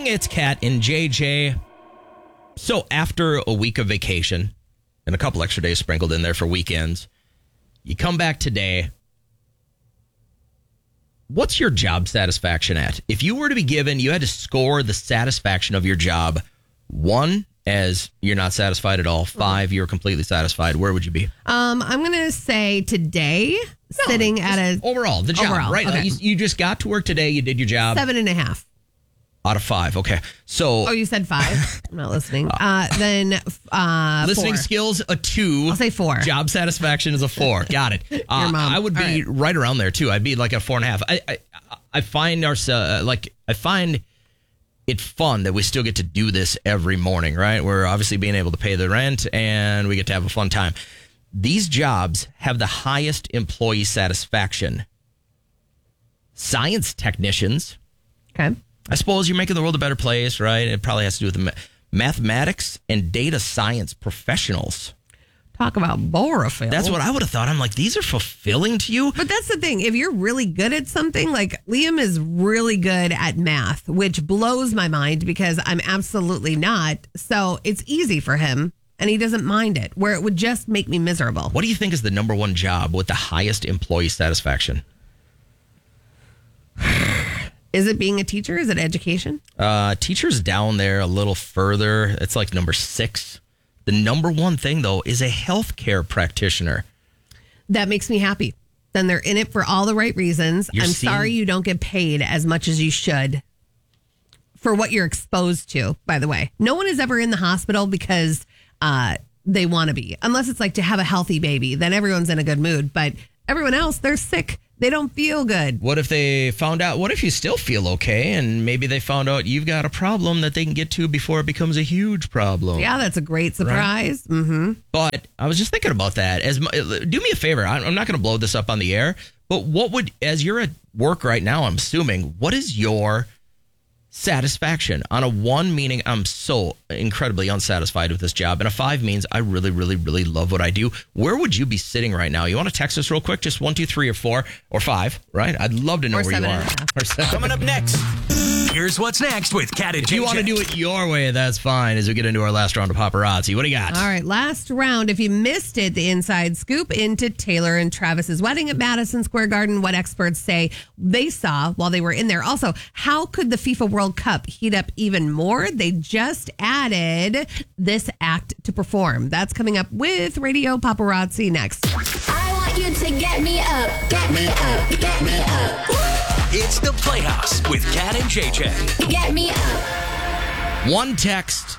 morning, it's Kat and JJ. So after a week of vacation and a couple extra days sprinkled in there for weekends, you come back today. What's your job satisfaction at? If you were to be given, you had to score the satisfaction of your job. 1, as you're not satisfied at all. 5, you're completely satisfied. Where would you be? I'm going to say today, sitting at a... Overall, the job, overall, right? Okay. You just got to work today. You did your job. 7.5. Out of 5. Okay. So... Oh, you said 5? I'm not listening. Then listening 4. skills, a 2. I'll say 4. Job satisfaction is a 4. Got it. Your mom. I would be right around there too. I'd be like a 4.5. I find I find it fun that we still get to do this every morning, right? We're obviously being able to pay the rent and we get to have a fun time. These jobs have the highest employee satisfaction. Science technicians. Okay. I suppose you're making the world a better place, right? It probably has to do with the mathematics and data science professionals. Talk about borophyll. That's what I would have thought. I'm like, these are fulfilling to you? But that's the thing. If you're really good at something, like Liam is really good at math, which blows my mind because I'm absolutely not. So it's easy for him and he doesn't mind it, where it would just make me miserable. What do you think is the number one job with the highest employee satisfaction? Is it being a teacher? Is it education? Teacher's down there a little further. It's like number 6. The number one thing, though, is a healthcare practitioner. That makes me happy. Then they're in it for all the right reasons. You're I'm seeing- sorry you don't get paid as much as you should for what you're exposed to, by the way. No one is ever in the hospital because they want to be. Unless it's like to have a healthy baby. Then everyone's in a good mood. But everyone else, they're sick. They don't feel good. What if they found out? What if you still feel okay and maybe they found out you've got a problem that they can get to before it becomes a huge problem? Yeah, that's a great surprise. Right? Mm-hmm. But I was just thinking about that. Do me a favor. I'm not going to blow this up on the air, but as you're at work right now, I'm assuming, what is your satisfaction? On a 1, meaning I'm so incredibly unsatisfied with this job, and a 5 means I really, really, really love what I do. Where would you be sitting right now? You want to text us real quick? Just 1, 2, 3, or 4, or 5, right? I'd love to know where you are. Or 7. Coming up next, here's what's next with Kat and JJ. If you want to do it your way, that's fine, as we get into our last round of paparazzi. What do you got? All right, last round. If you missed it, the inside scoop into Taylor and Travis's wedding at Madison Square Garden, what experts say they saw while they were in there. Also, how could the FIFA World Cup heat up even more? They just added this act to perform. That's coming up with Radio Paparazzi next. I want you to get me up, get me up, get me up. It's the Playhouse with Kat and JJ. Get me up. One text,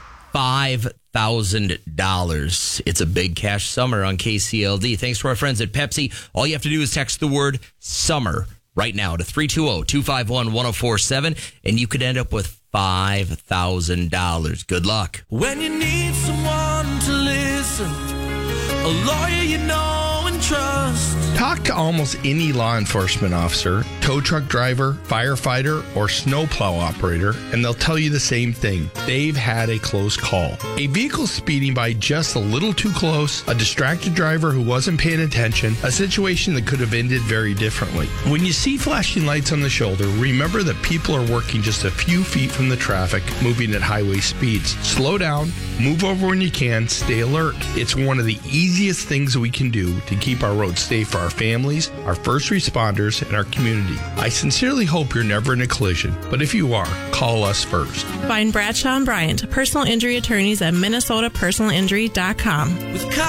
$5,000. It's a big cash summer on KCLD. Thanks to our friends at Pepsi. All you have to do is text the word summer right now to 320-251-1047, and you could end up with $5,000. Good luck. When you need someone to listen, a lawyer you know and trust. Talk to almost any law enforcement officer, tow truck driver, firefighter, or snowplow operator, and they'll tell you the same thing. They've had a close call. A vehicle speeding by just a little too close, a distracted driver who wasn't paying attention, a situation that could have ended very differently. When you see flashing lights on the shoulder, remember that people are working just a few feet from the traffic, moving at highway speeds. Slow down, move over when you can, stay alert. It's one of the easiest things we can do to keep our roads safe for our families, our first responders, and our community. I sincerely hope you're never in a collision, but if you are, call us first. Find Bradshaw and Bryant, personal injury attorneys at minnesotapersonalinjury.com. With